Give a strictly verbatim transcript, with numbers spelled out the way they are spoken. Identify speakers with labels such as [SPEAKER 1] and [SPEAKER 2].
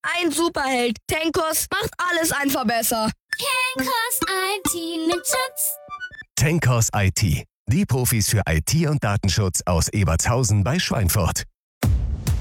[SPEAKER 1] ein Superheld. Tenkos macht alles einfach besser.
[SPEAKER 2] Tenkos I T mit Schutz.
[SPEAKER 3] Tenkos I T, die Profis für I T und Datenschutz aus Ebertshausen bei Schweinfurt.